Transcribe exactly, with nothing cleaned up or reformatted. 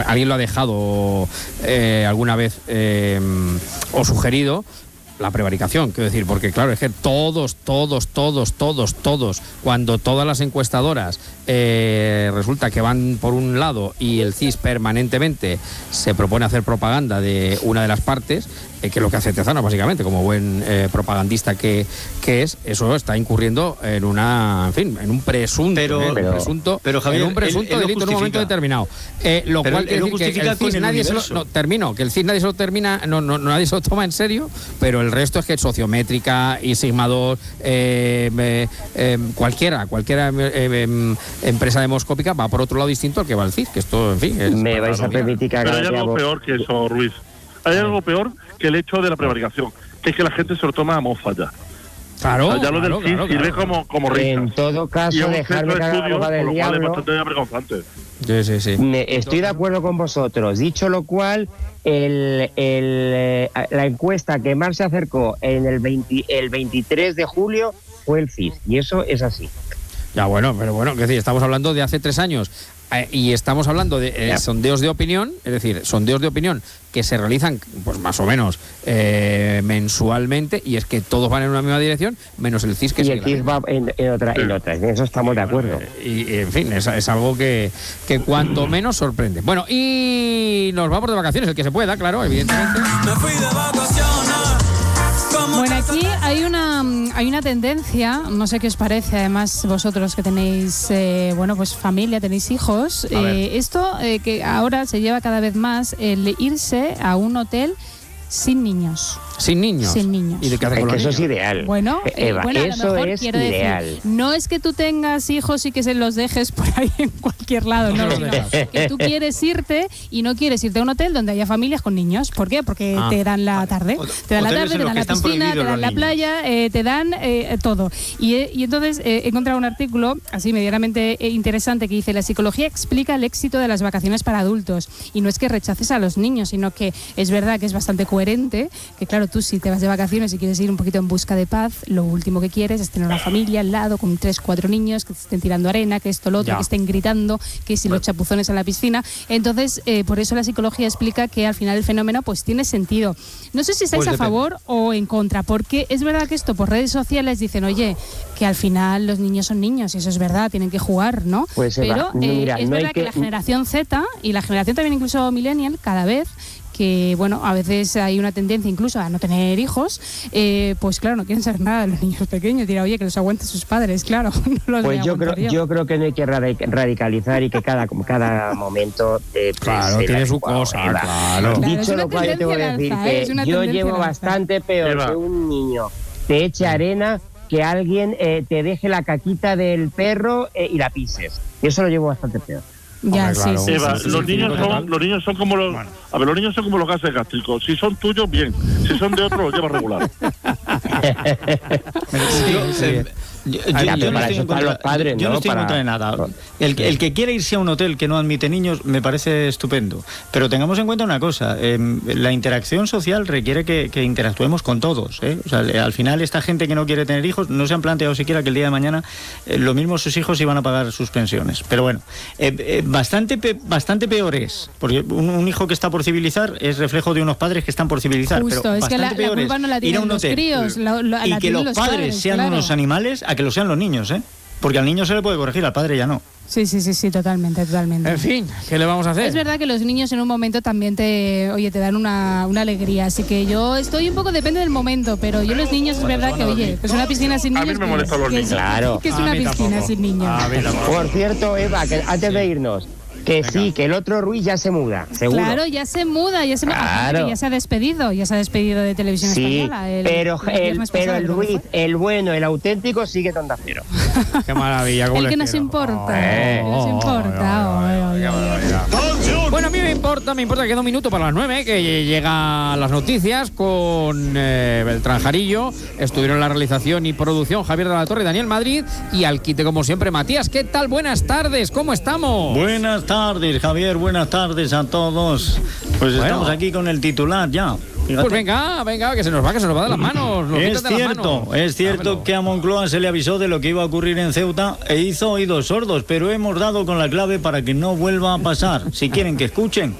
alguien lo ha dejado eh, alguna vez eh, o sugerido, la prevaricación, quiero decir, porque claro, es que todos, todos, todos, todos, todos, cuando todas las encuestadoras eh, resulta que van por un lado y el C I S permanentemente se propone hacer propaganda de una de las partes, eh, que es lo que hace Tezano básicamente, como buen eh, propagandista que, que es, eso está incurriendo en una, en fin, en un presunto, pero, eh, pero, un presunto, pero, Javier, en un presunto él, él delito en un momento determinado. Eh, lo pero cual él, él quiere decir que el C I S nadie se lo, no, termino, que el C I S nadie se lo termina, no, no, nadie se lo toma en serio, pero el resto es que sociométrica y Sigma dos, eh, eh, eh, cualquiera, cualquiera eh, eh, empresa demoscópica va por otro lado distinto al que va el C I S, que esto, en fin... Es Me vais a permitir que haga... Pero hay algo peor que eso, Ruiz. Hay algo peor que el hecho de la prevaricación, que es que la gente se lo toma a mofa ya. Claro, o sea, ya lo claro, del C I S claro, sirve claro. como, como risa. En todo caso, dejarme cagar la boca del diablo. Es bastante avergonzante. Sí, sí, sí. Me, estoy de acuerdo con vosotros. Dicho lo cual, el, el, la encuesta que más se acercó en el, veinte, el veintitrés de julio fue el C I S. Y eso es así. Ya, bueno, pero bueno, es decir, estamos hablando de hace tres años eh, y estamos hablando de eh, sondeos de opinión, es decir, sondeos de opinión que se realizan, pues más o menos eh, mensualmente, y es que todos van en una misma dirección, menos el C I S que y el C I S va en, en, otra, en otras, en eso estamos de acuerdo. Y, y en fin, es, es algo que, que cuanto menos sorprende. Bueno, y nos vamos de vacaciones, el que se pueda, claro, evidentemente. Me fui de vacaciones. Bueno, aquí hay una hay una tendencia, no sé qué os parece, además vosotros que tenéis eh, bueno pues familia, tenéis hijos, eh, esto eh, que ahora se lleva cada vez más, el irse a un hotel sin niños. Sin niños. Sin niños. ¿Y de qué hace con es que los eso niños? es ideal. Bueno, eh, Eva, bueno, a lo eso mejor es quiero ideal. decir, no es que tú tengas hijos y que se los dejes por ahí en cualquier lado, no, sino que tú quieres irte y no quieres irte a un hotel donde haya familias con niños. ¿Por qué? Porque ah, te dan la vale. tarde, te dan la tarde, te dan la piscina, te dan la playa, eh, te dan eh, todo. Y, y entonces eh, he encontrado un artículo así medianamente interesante que dice: la psicología explica el éxito de las vacaciones para adultos. Y no es que rechaces a los niños, sino que es verdad que es bastante coherente, que claro, tú si te vas de vacaciones y quieres ir un poquito en busca de paz, lo último que quieres es tener una familia al lado con tres, cuatro niños que te estén tirando arena, que esto, lo otro, ya. que estén gritando, que si los chapuzones en la piscina. Entonces, eh, por eso la psicología explica que al final el fenómeno pues tiene sentido. No sé si estáis Pues a depende. favor o en contra, porque es verdad que esto por redes sociales dicen, oye, que al final los niños son niños, y eso es verdad, tienen que jugar, ¿no? Pues, Eva, Pero no, eh, mira, es no hay verdad que... que- la generación Z y la generación también incluso millennial, cada vez que, bueno, a veces hay una tendencia incluso a no tener hijos, eh, pues claro, no quieren saber nada de los niños pequeños, dirá, oye, que los aguanten sus padres, claro. No los voy Pues a yo creo, aguantar yo creo que no hay que radic- radicalizar y que cada, cada momento eh, Claro, pues, tiene el su adecuado, cosa, Eva. claro. Claro, es Dicho una lo cual, yo te voy a tendencia decir al alza, ¿eh? Es que una yo tendencia llevo al alza. bastante peor Eva. que un niño te eche arena, que alguien eh, te deje la caquita del perro eh, y la pises. Y eso lo llevo bastante peor. Ya, Hombre, claro. sí, sí, Eva, sí, sí, los sí, niños sí, son, total. los niños son como los, Bueno. a ver, los niños son como los gases gástricos. Si son tuyos, bien. Si son de otro, los llevas regular. Yo, sí. eh, yo- yo- Ah, yo pero no para estoy eso en están contra- los padres, yo no ¿no? estoy en Para- contra de nada. El, que- el que quiera irse a un hotel que no admite niños me parece estupendo. Pero tengamos en cuenta una cosa: eh, la interacción social requiere que, que interactuemos con todos, ¿eh? O sea, le- al final esta gente que no quiere tener hijos no se han planteado siquiera que el día de mañana eh, lo mismo sus hijos iban a pagar sus pensiones. Pero bueno, eh, eh, bastante, pe- bastante peor es, porque un, un hijo que está por civilizar es reflejo de unos padres que están por civilizar. Justo, pero es que la- bastante la peor culpa es no la ir a tienen un los hotel críos, la- la- y la que tienen los los padres padres, sean claro. unos animales a que lo sean los niños, ¿eh? Porque al niño se le puede corregir, al padre ya no. Sí, sí, sí, sí, totalmente, totalmente. En fin, ¿qué le vamos a hacer? Es verdad que los niños en un momento también te, oye, te dan una, una alegría, así que yo estoy un poco, depende del momento, pero yo los niños es verdad que, oye, pues una piscina sin A mí niños... me ¿qué molestan es? los ¿Qué es? niños. Claro. ¿Qué es A una mí piscina tampoco. sin niños? A mí tampoco. Por cierto, Eva, que antes de irnos, que sí, que el otro Ruiz ya se muda, seguro. Claro, ya se muda, ya se muda. Claro. Aparte que ya se ha despedido, ya se ha despedido de Televisión Sí, Española. el- pero el el, viernes pero pasado, el creo que Ruiz, fue. el bueno, el auténtico, sigue en Onda Cero. Qué maravilla. cómo El les que nos quiero. importa, Oh, el que nos oh, importa. oh, oh, oh, oh, oh, qué oh. barbaridad. Bueno, a mí me importa, me importa que queda un minuto para las nueve, que llegan las noticias con eh, Beltrán Jarillo. Estuvieron en la realización y producción Javier de la Torre y Daniel Madrid. Y al quite, como siempre, Matías. ¿Qué tal? Buenas tardes, ¿cómo estamos? Buenas tardes, Javier, buenas tardes a todos. Pues Bueno. estamos aquí con el titular ya. Fíjate. Pues venga, venga, que se nos va, que se nos va de las manos. Nos Es quitan de las cierto, manos. es cierto Dámelo. que a Moncloa se le avisó de lo que iba a ocurrir en Ceuta e hizo oídos sordos, pero hemos dado con la clave para que no vuelva a pasar. Si quieren que escuchen.